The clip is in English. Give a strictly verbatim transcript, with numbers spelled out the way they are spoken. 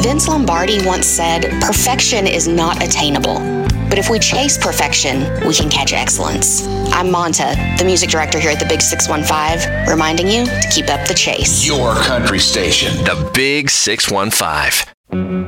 Vince Lombardi once said, perfection is not attainable. But if we chase perfection, we can catch excellence. I'm Monta, the music director here at the Big six one five, reminding you to keep up the chase. Your country station. The Big six one five.